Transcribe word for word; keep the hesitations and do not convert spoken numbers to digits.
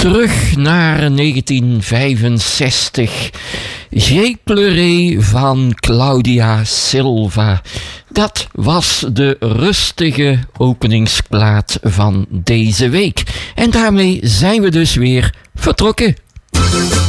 terug naar negentien vijfenzestig. J'ai pleuré van Claudia Silva. Dat was de rustige openingsplaat van deze week. En daarmee zijn we dus weer vertrokken.